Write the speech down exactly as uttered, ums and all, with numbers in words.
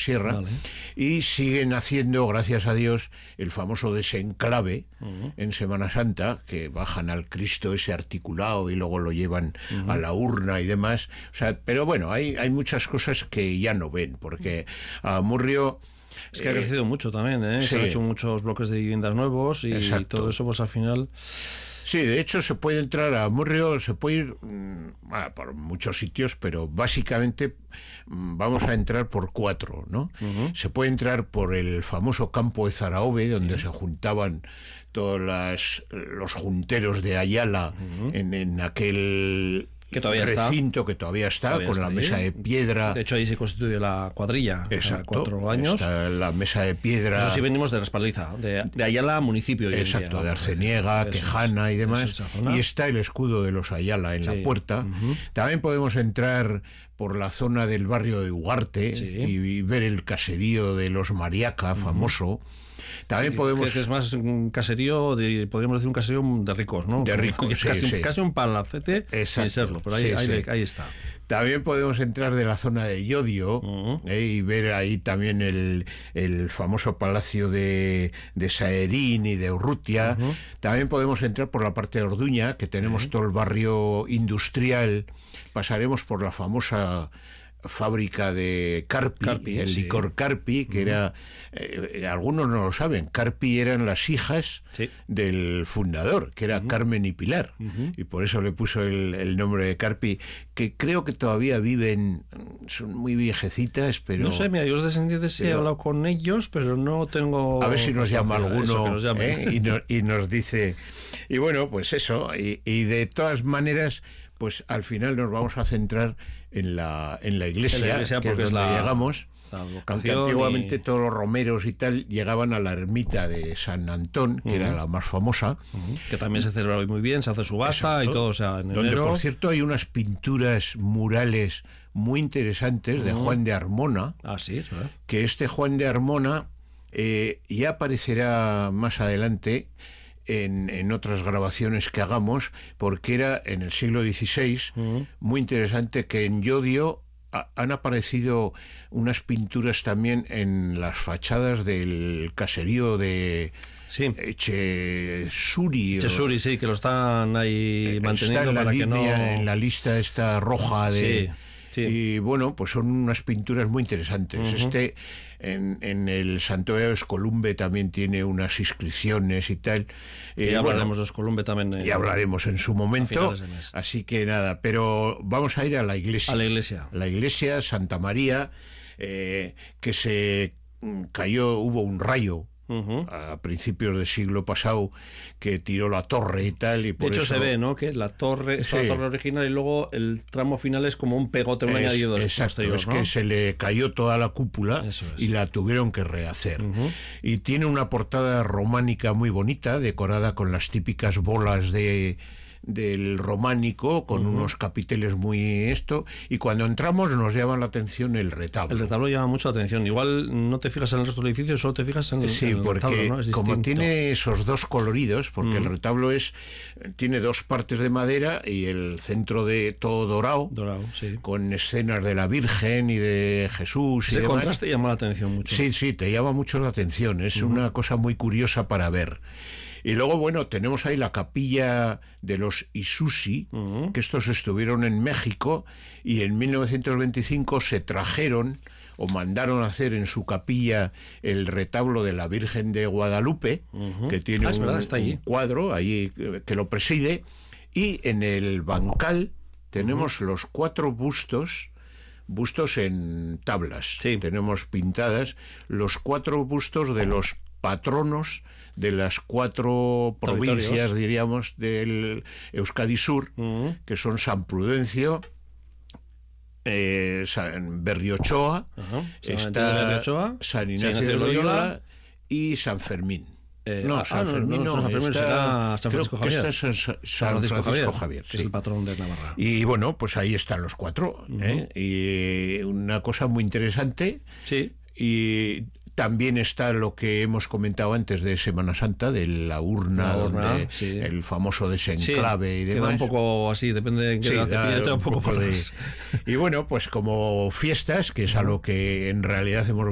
sierra, vale. Y siguen haciendo, gracias a Dios, el famoso desenclave uh-huh. en Semana Santa, que bajan al Cristo ese articulado y luego lo llevan uh-huh. a la urna y demás. O sea, pero bueno, hay, hay muchas cosas que ya no ven, porque a Amurrio... Es que ha crecido eh, mucho también, ¿eh? Sí. Se han hecho muchos bloques de viviendas nuevos y, y todo eso, pues al final... Sí, de hecho se puede entrar a Amurrio, se puede ir mmm, por muchos sitios, pero básicamente mmm, vamos a entrar por cuatro, ¿no? Uh-huh. Se puede entrar por el famoso campo de Zaraove, donde sí. se juntaban todos las, los junteros de Ayala uh-huh. en, en aquel... Que todavía recinto está. que todavía está, todavía con está la ahí. mesa de piedra. De hecho, ahí se constituye la cuadrilla. Exacto. Cuatro años. Está la mesa de piedra. Eso sí, venimos de Respaldiza, de, de Ayala, municipio. Exacto, de Arceniega, Quejana y demás. Y está el escudo de los Ayala en sí. la puerta. Uh-huh. También podemos entrar por la zona del barrio de Ugarte sí. y, y ver el caserío de los Mariaca, uh-huh. famoso. También sí, podemos... Que es más un caserío, de, podríamos decir un caserío de ricos, ¿no? De ricos, sí, casi, sí. casi un palacete sin serlo, pero ahí, sí, ahí, sí. ahí está. También podemos entrar de la zona de Llodio uh-huh. eh, y ver ahí también el, el famoso palacio de, de Saerín y de Urrutia. Uh-huh. También podemos entrar por la parte de Orduña, que tenemos uh-huh. todo el barrio industrial. Pasaremos por la famosa... fábrica de Carpi, Carpi el sí. licor Carpi, que uh-huh. era, eh, algunos no lo saben, Carpi eran las hijas sí. del fundador, que era uh-huh. Carmen y Pilar, uh-huh. y por eso le puso el, el nombre de Carpi, que creo que todavía viven, son muy viejecitas, pero... No sé, mira, yo los descendientes pero, he hablado con ellos, pero no tengo... A ver si nos llama alguno nos ¿eh? y, no, y nos dice... Y bueno, pues eso, y, y de todas maneras... pues al final nos vamos a centrar en la en la iglesia, en la iglesia que es donde la, llegamos. Aunque antiguamente y... todos los romeros y tal llegaban a la ermita de San Antón, que uh-huh. era la más famosa. Uh-huh. Que también se celebra hoy muy bien, se hace subasta y todo, o sea, en donde enero... por cierto hay unas pinturas murales muy interesantes uh-huh. de Juan de Armona. Ah, sí, es verdad. Que este Juan de Armona eh, ya aparecerá más adelante... En, en otras grabaciones que hagamos, porque era en el siglo dieciséis uh-huh. muy interesante que en Llodio ha, han aparecido unas pinturas también en las fachadas del caserío de sí. Echesuri. Echesuri, sí, que lo están ahí manteniendo está en la para línea, que no... en la lista esta roja de... Sí. Sí. Y bueno, pues son unas pinturas muy interesantes. Uh-huh. Este en, en el Santuario de Escolumbe también tiene unas inscripciones y tal. Y eh, hablaremos bueno, de Escolumbe también. Y hablaremos en su momento. Así que nada, pero vamos a ir a la iglesia. A la iglesia. La iglesia Santa María, eh, que se cayó, hubo un rayo. Uh-huh. A principios del siglo pasado que tiró la torre y tal y por de hecho eso... se ve, ¿no? Que la torre es sí. la torre original y luego el tramo final es como un pegote, un es, añadido exacto, posterior, es ¿no? que se le cayó toda la cúpula es. y la tuvieron que rehacer uh-huh. y tiene una portada románica muy bonita, decorada con las típicas bolas de del románico, con uh-huh. unos capiteles muy esto, y cuando entramos nos llama la atención el retablo. El retablo llama mucho la atención. Igual no te fijas en el resto del edificio, solo te fijas en el, sí, en el porque retablo, ¿no? Es como distinto. Tiene esos dos coloridos, porque uh-huh. el retablo es tiene dos partes de madera y el centro de todo dorado, dorado sí. con escenas de la Virgen y de Jesús. Ese y contraste llama la atención mucho. Sí, sí, te llama mucho la atención. Es uh-huh. una cosa muy curiosa para ver. Y luego, bueno, tenemos ahí la capilla de los Isusi, uh-huh. que estos estuvieron en México y en mil novecientos veinticinco se trajeron o mandaron a hacer en su capilla el retablo de la Virgen de Guadalupe, uh-huh. que tiene ah, un, verdad, está allí. un cuadro ahí que lo preside, y en el bancal tenemos uh-huh. los cuatro bustos, bustos en tablas, sí. tenemos pintadas los cuatro bustos de los patronos de las cuatro provincias, diríamos, del Euskadi Sur, uh-huh. que son San Prudencio, eh, San Berriochoa, uh-huh. está Berriochoa, San Ignacio de Loyola y San Fermín. Eh, no, ah, San no, Fermín no, no, San Fermín está, será San Francisco Javier. Creo que está San, San, San Francisco, Francisco Javier, Javier que sí. es el patrón de Navarra. Y bueno, pues ahí están los cuatro, uh-huh. ¿eh? Y una cosa muy interesante. Sí. Y también está lo que hemos comentado antes de Semana Santa, de la urna, la urna donde sí. el famoso desenclave sí, y demás. Queda un poco así, depende de qué sí, edad te pide, un, un poco, poco de... Y bueno, pues como fiestas, que es a lo que en realidad hemos